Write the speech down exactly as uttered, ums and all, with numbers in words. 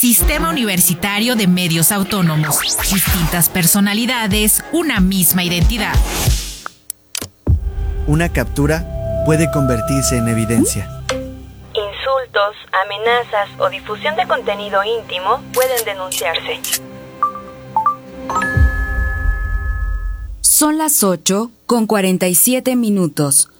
Sistema Universitario de Medios Autónomos. Distintas personalidades, una misma identidad. Una captura puede convertirse en evidencia. Insultos, amenazas o difusión de contenido íntimo pueden denunciarse. Son las ocho con cuarenta y siete minutos.